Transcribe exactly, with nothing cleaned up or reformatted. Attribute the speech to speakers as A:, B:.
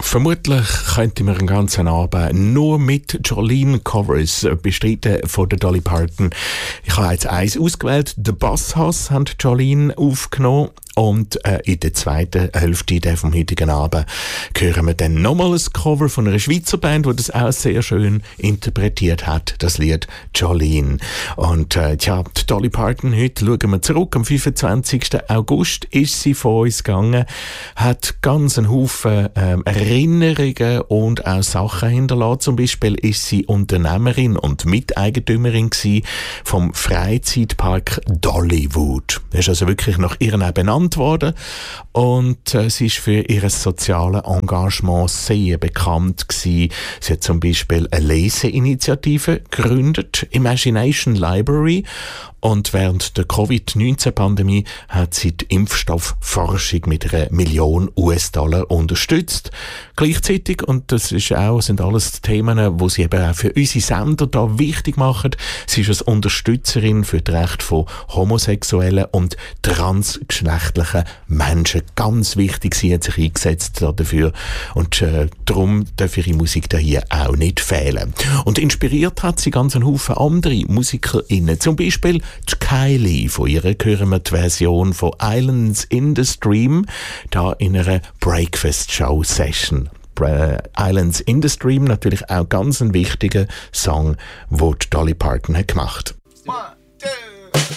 A: Vermutlich könnte man einen ganzen Abend nur mit Jolene-Covers bestreiten von der Dolly Parton. Ich habe jetzt eins ausgewählt. «The Bus Hoss» haben Jolene aufgenommen. Und äh, in der zweiten Hälfte der vom heutigen Abend hören wir dann nochmal ein Cover von einer Schweizer Band, die das auch sehr schön interpretiert hat, das Lied Jolene. Und äh, tja, die Dolly Parton, heute schauen wir zurück, am fünfundzwanzigsten August ist sie von uns gegangen, hat ganz einen Haufen ähm, Erinnerungen und auch Sachen hinterlassen. Zum Beispiel ist sie Unternehmerin und Miteigentümerin gewesen vom Freizeitpark Dollywood. Das ist also wirklich nach ihr benannt worden und äh, sie ist für ihr soziales Engagement sehr bekannt gewesen. Sie hat zum Beispiel eine Leseinitiative gegründet, Imagination Library, und während der Covid neunzehn Pandemie hat sie die Impfstoffforschung mit einer Million U S-Dollar unterstützt. Gleichzeitig, und das ist auch, sind alles Themen, die sie eben auch für unsere Sender da wichtig machen, sie ist als Unterstützerin für die Rechte von homosexuellen und transgeschlechtlichen Menschen. Ganz wichtig, sie hat sich eingesetzt dafür und äh, darum darf ihre Musik da hier auch nicht fehlen. Und inspiriert hat sie ganz einen Haufen andere MusikerInnen, zum Beispiel die Kylie. Von ihr hören wir die Version von «Islands in the Stream» da in einer Breakfast-Show-Session. «Islands in the Stream» natürlich auch ganz ein wichtiger Song, den Dolly Parton hat gemacht.
B: One.